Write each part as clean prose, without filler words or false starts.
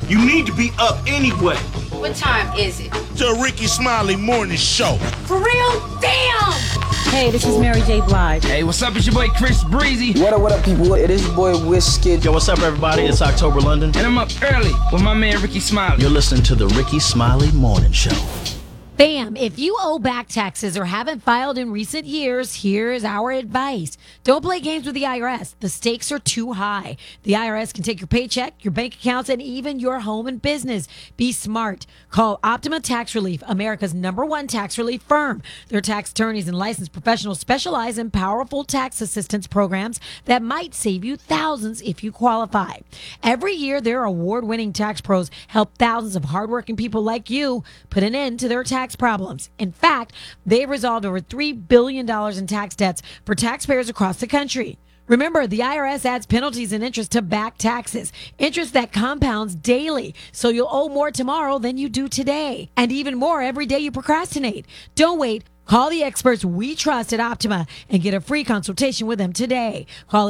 You need to be up anyway. What time is it? The Ricky Smiley Morning Show. For real? Damn! Hey, this is Mary J. Blige. Hey, what's up? It's your boy Chris Breezy. What up, people? It is your boy Wizkid. Yo, what's up, everybody? It's October London. And I'm up early with my man Ricky Smiley. You're listening to the Ricky Smiley Morning Show. Bam! If you owe back taxes or haven't filed in recent years, here's our advice. Don't play games with the IRS. The stakes are too high. The IRS can take your paycheck, your bank accounts, and even your home and business. Be smart. Call Optima Tax Relief, America's #1 tax relief firm. Their tax attorneys and licensed professionals specialize in powerful tax assistance programs that might save you thousands if you qualify. Every year, their award-winning tax pros help thousands of hardworking people like you put an end to their tax problems. In fact, they've resolved over $3 billion in tax debts for taxpayers across the country. Remember, the IRS adds penalties and interest to back taxes, interest that compounds daily, so you'll owe more tomorrow than you do today, and even more every day you procrastinate. Don't wait. Call the experts we trust at Optima and get a free consultation with them today. Call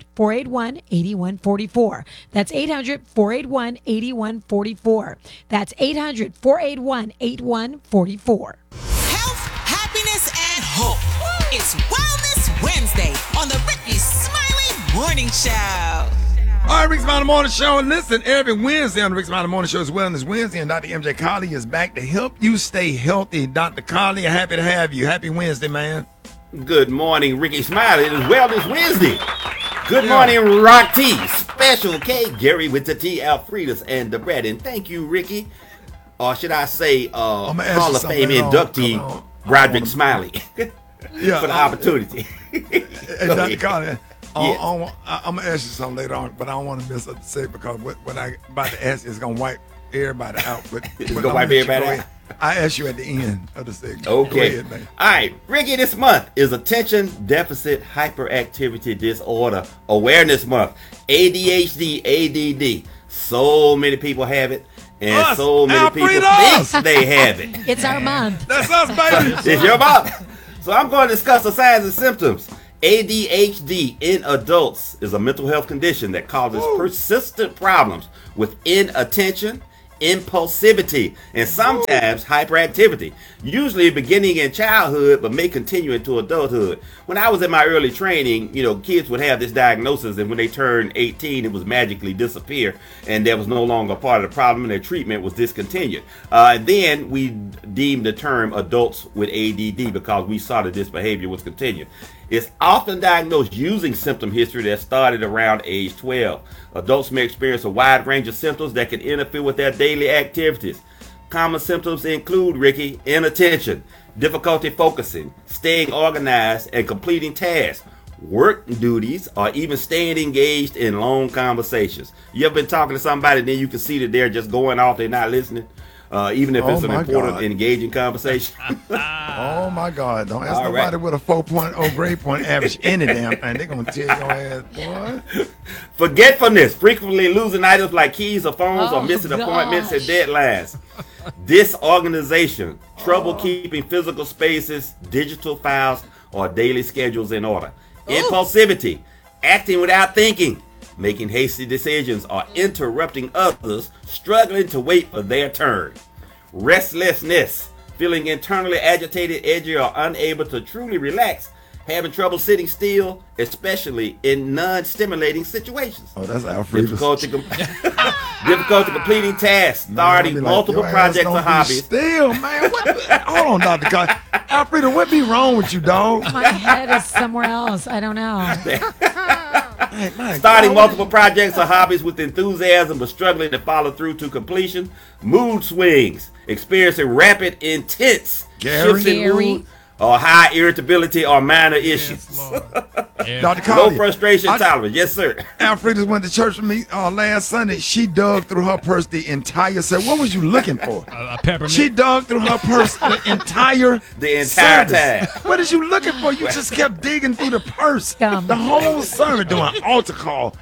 800-481-8144. That's 800-481-8144. That's 800-481-8144. Health, happiness, and hope. It's Wellness Wednesday on the Ricky Smiley Morning Show. All right, Rick Smiley Morning Show. And listen, every Wednesday on the Rick Smiley Morning Show is Wellness Wednesday, and Dr. MJ Colley is back to help you stay healthy. Dr. Colley, happy to have you. Happy Wednesday, man. Good morning, Ricky Smiley. It is Wellness Wednesday. Good morning, Rock T, Special K, Gary with the T, Alfredas, and the bread. And thank you, Ricky. Or should I say, Hall of Fame inductee, Roderick Smiley, for the opportunity. Hey, Dr. Colley. I'm going to ask you something later on, but I don't want to miss up to say because what I'm about to ask is going to wipe everybody out. But it's going to wipe everybody out? I ask you at the end of the segment. Okay. Ahead, man. All right. Ricky, this month is Attention Deficit Hyperactivity Disorder Awareness Month. ADHD, ADD. So many people have it. And so many people think they have it. It's our month. That's us, baby. It's your month. So I'm going to discuss the signs and symptoms. ADHD in adults is a mental health condition that causes persistent problems with inattention, impulsivity, and sometimes hyperactivity, usually beginning in childhood but may continue into adulthood. When I was in my early training, kids would have this diagnosis, and when they turned 18, it was magically disappear, and that was no longer part of the problem, and their treatment was discontinued. Then we deemed the term adults with ADD because we saw that this behavior was continued. It's often diagnosed using symptom history that started around age 12. Adults may experience a wide range of symptoms that can interfere with their daily activities. Common symptoms include, Ricky, inattention, difficulty focusing, staying organized, and completing tasks, work duties, or even staying engaged in long conversations. You ever been talking to somebody and then you can see that they're just going off, they're not listening? Even if it's an important, engaging conversation. Oh, my God. Don't ask nobody with a 4.0 grade point average any damn thing. They're going to tell your ass, boy. Forgetfulness, frequently losing items like keys or phones or missing appointments and deadlines. Disorganization, trouble keeping physical spaces, digital files, or daily schedules in order. Impulsivity, acting without thinking, making hasty decisions or interrupting others, struggling to wait for their turn. Restlessness, feeling internally agitated, edgy, or unable to truly relax, having trouble sitting still, especially in non-stimulating situations. Oh, that's Alfredas. Difficulty completing tasks, starting multiple projects or hobbies. Still, man. Hold on, Dr. Colley. Alfreda, what be wrong with you, dog? My head is somewhere else. I don't know. Starting multiple projects or hobbies with enthusiasm but struggling to follow through to completion. Mood swings, experiencing rapid, intense shifts in mood or high irritability or minor issues. Dr. Colley, low frustration tolerance. Yes, sir. Alfreda went to church with me last Sunday. She dug through her purse the entire service. What was you looking for? A peppermint. She dug through her purse the entire time. What is you looking for? You just kept digging through the purse the whole service, doing altar call,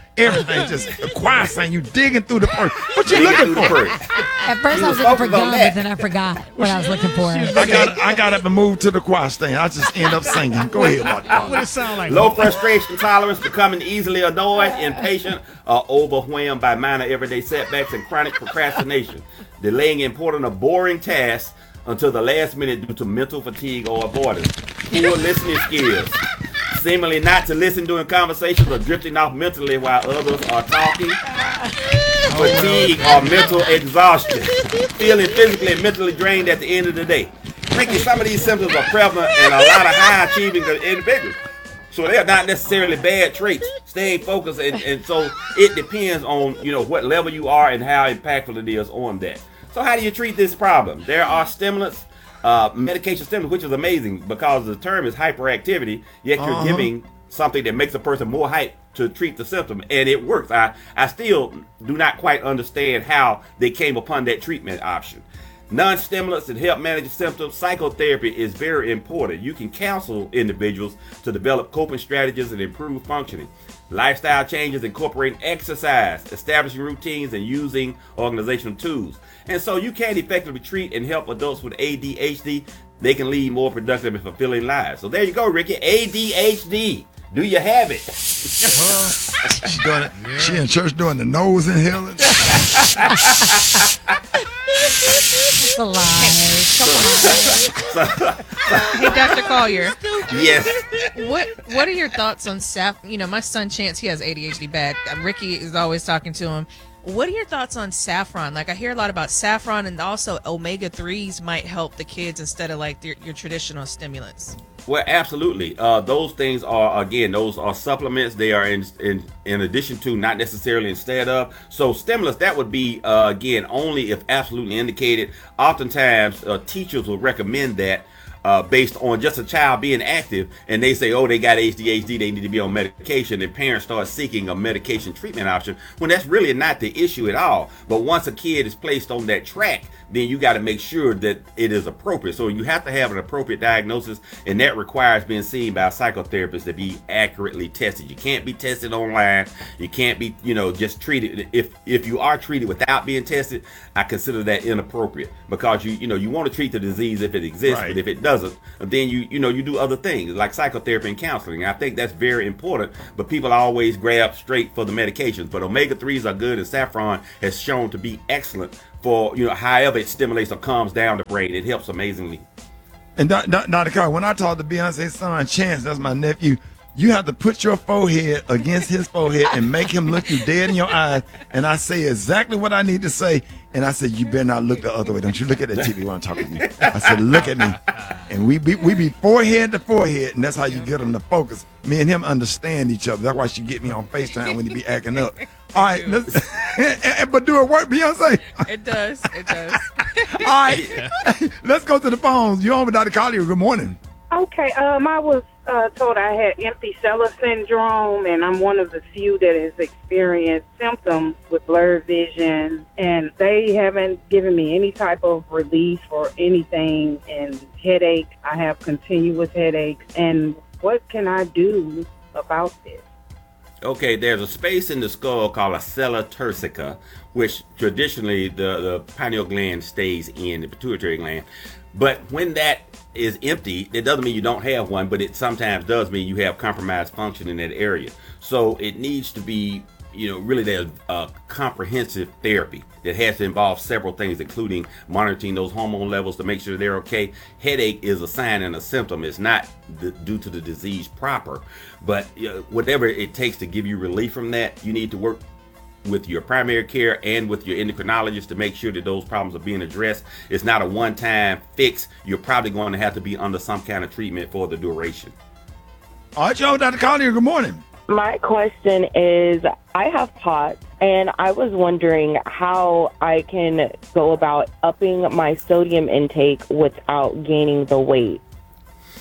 everything. Just the choir saying you digging through the purse. What you looking for? At first, I was looking for gum, but then I forgot what I was looking for. I got up and moved to the choir stand. I just end up singing. Go ahead, Mark. What it sound like? Low frustration tolerance, becoming easily annoyed, impatient, or overwhelmed by minor everyday setbacks, and chronic procrastination. Delaying important or boring tasks until the last minute due to mental fatigue or avoidance. Poor listening skills. Seemingly not to listen during conversations or drifting off mentally while others are talking. Fatigue or mental exhaustion. Feeling physically and mentally drained at the end of the day. Ricky, some of these symptoms are prevalent in a lot of high-achieving individuals. So they're not necessarily bad traits. Staying focused, and so it depends on, you know, what level you are and how impactful it is on that. So how do you treat this problem? There are stimulants, medication stimulants, which is amazing because the term is hyperactivity, yet you're giving something that makes a person more hyped to treat the symptom, and it works. I still do not quite understand how they came upon that treatment option. Non-stimulants that help manage the symptoms. Psychotherapy is very important. You can counsel individuals to develop coping strategies and improve functioning. Lifestyle changes incorporating exercise, establishing routines, and using organizational tools. And so you can effectively treat and help adults with ADHD. They can lead more productive and fulfilling lives. So there you go, Ricky. ADHD. Do you have it? She's doing it. Yeah. She in church doing the nose inhaling. It's a lie. Come on. Hey, Dr. Collier. Yes. What are your thoughts on saffron? You know, my son Chance, he has ADHD bad. Ricky is always talking to him. What are your thoughts on saffron? Like, I hear a lot about saffron, and also omega-3s might help the kids instead of like your traditional stimulants. Well, absolutely. Those things are, again, those are supplements. They are in addition to, not necessarily instead of. So stimulants, that would be, again, only if absolutely indicated. Oftentimes, teachers will recommend that based on just a child being active, and they say, oh, they got ADHD, they need to be on medication, and parents start seeking a medication treatment option, when that's really not the issue at all. But once a kid is placed on that track, then you got to make sure that it is appropriate. So you have to have an appropriate diagnosis, and that requires being seen by a psychotherapist to be accurately tested. You can't be tested online. You can't be, just treated. If you are treated without being tested, I consider that inappropriate, because you want to treat the disease if it exists, right. But if it doesn't, then you do other things like psychotherapy and counseling. I think that's very important, but people always grab straight for the medications. But omega-3s are good, and saffron has shown to be excellent for, however it stimulates or calms down the brain. It helps amazingly. And Dr. Carr, when I talk to Beyonce's son, Chance, that's my nephew, you have to put your forehead against his forehead and make him look you dead in your eyes. And I say exactly what I need to say. And I said, you better not look the other way. Don't you look at that TV when I'm talking to you. I said, look at me. And we be forehead to forehead, and that's how you get them to focus. Me and him understand each other. That's why she get me on FaceTime when he be acting up. All right, but do it work, Beyonce? It does. It does. All right, let's go to the phones. You're on with Dr. Collier. Good morning. Okay, I was told I had empty cellular syndrome, and I'm one of the few that has experienced symptoms with blurred vision, and they haven't given me any type of relief or anything. And headache, I have continuous headaches, and what can I do about this? Okay, there's a space in the skull called a sella turcica, which traditionally the pineal gland stays in, the pituitary gland. But when that is empty, it doesn't mean you don't have one, but it sometimes does mean you have compromised function in that area. So it needs to be, really there's a comprehensive therapy that has to involve several things, including monitoring those hormone levels to make sure they're okay. Headache is a sign and a symptom. It's not due to the disease proper, but whatever it takes to give you relief from that, you need to work with your primary care and with your endocrinologist to make sure that those problems are being addressed. It's not a one-time fix. You're probably going to have to be under some kind of treatment for the duration. All right, y'all, Dr. Collier, good morning. My question is, I have POTS, and I was wondering how I can go about upping my sodium intake without gaining the weight.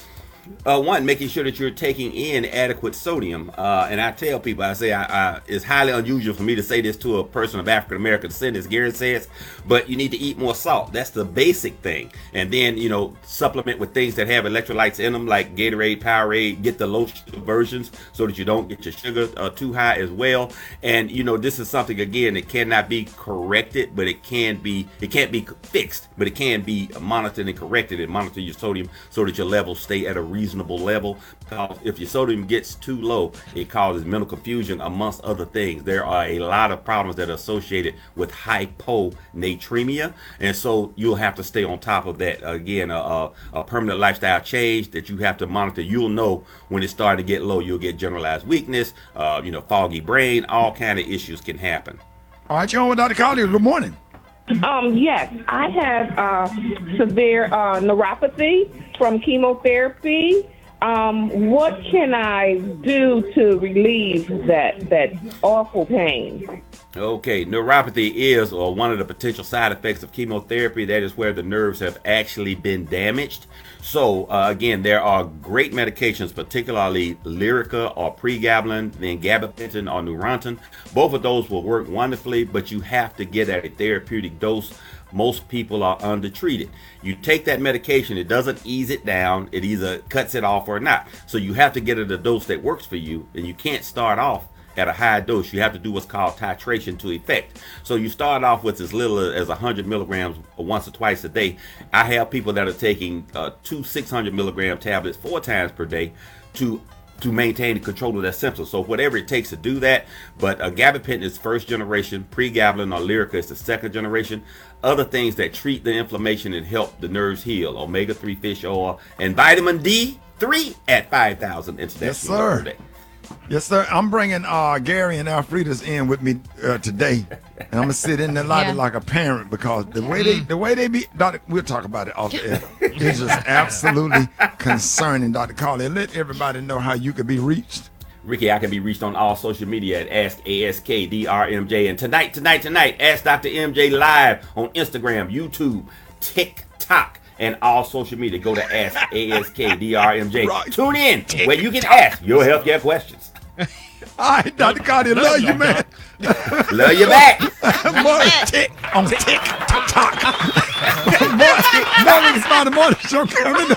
One, making sure that you're taking in adequate sodium. And I tell people, I say, it's highly unusual for me to say this to a person of African American descent, as Gary says, but you need to eat more salt. That's the basic thing. And then, supplement with things that have electrolytes in them, like Gatorade, Powerade. Get the low sugar versions so that you don't get your sugar too high as well. And, this is something, again, that cannot be corrected, but it can't be fixed, but it can be monitored and corrected, and monitor your sodium so that your levels stay at a reasonable level. Because if your sodium gets too low, it causes mental confusion, amongst other things. There are a lot of problems that are associated with hyponatremia, and so you'll have to stay on top of that. Again, a permanent lifestyle change that you have to monitor. You'll know when it's starting to get low. You'll get generalized weakness, foggy brain, all kind of issues can happen. All right, you're on with Dr. Collier. Good morning. Yes, I have severe neuropathy from chemotherapy. What can I do to relieve that awful pain? Okay, neuropathy is one of the potential side effects of chemotherapy. That is where the nerves have actually been damaged. So again, there are great medications, particularly Lyrica or pregabalin, then gabapentin or Neurontin. Both of those will work wonderfully, but you have to get at a therapeutic dose. Most people are undertreated. You take that medication, it doesn't ease it down. It either cuts it off or not. So you have to get at a dose that works for you, and you can't start off at a high dose. You have to do what's called titration to effect. So you start off with as little as 100 milligrams once or twice a day. I have people that are taking 2 600 milligram tablets 4 times per day to maintain the control of their symptoms. So whatever it takes to do that. But gabapentin is first generation, pregabalin or Lyrica is the second generation. Other things that treat the inflammation and help the nerves heal: omega-3 fish oil and vitamin D3 at 5,000 international per day. Yes, sir. I'm bringing Gary and Alfreda's in with me today, and I'm gonna sit in the lobby like a parent, because the way they be, Doctor, we'll talk about it off the air. It's just absolutely concerning, Dr. Collier. Let everybody know how you can be reached. Ricky, I can be reached on all social media at AskAskDRMJ. And tonight, Ask Dr. MJ live on Instagram, YouTube, TikTok, and all social media. Go to AskAskDRMJ. Right. Tune in where you can ask your healthcare questions. All right, Dr. Carter, love you, man. Love you back. On TikTok. Morning Smiley Morning Show coming up.